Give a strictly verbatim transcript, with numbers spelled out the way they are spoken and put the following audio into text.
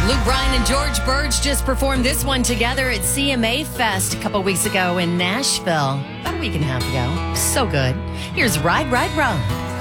Luke Bryan and George Burge just performed this one together at C M A Fest a couple weeks ago in Nashville. About a week and a half ago. So good. Here's Ride, Ride, Ride.